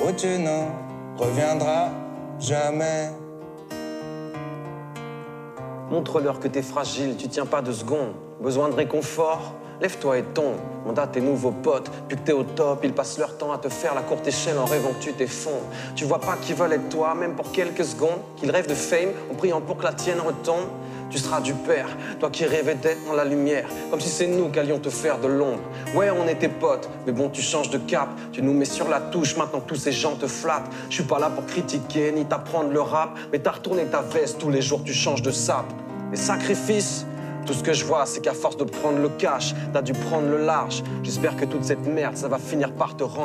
où tu ne reviendras jamais. Montre-leur que t'es fragile, tu tiens pas 2 secondes. Besoin de réconfort? Lève-toi et tombe. Mandat tes nouveaux potes, puis que t'es au top, ils passent leur temps à te faire la courte échelle en rêvant que tu t'effondres. Tu vois pas qu'ils veulent être toi, même pour quelques secondes, qu'ils rêvent de fame en priant pour que la tienne retombe. Tu seras du père, toi qui rêvais d'être dans la lumière, comme si c'est nous qui allions te faire de l'ombre. Ouais, on était potes, mais bon, tu changes de cap, tu nous mets sur la touche, maintenant que tous ces gens te flattent. Je suis pas là pour critiquer, ni t'apprendre le rap, mais t'as retourné ta veste, tous les jours tu changes de sape. Les sacrifices, tout ce que je vois, c'est qu'à force de prendre le cash, t'as dû prendre le large. J'espère que toute cette merde, ça va finir par te rendre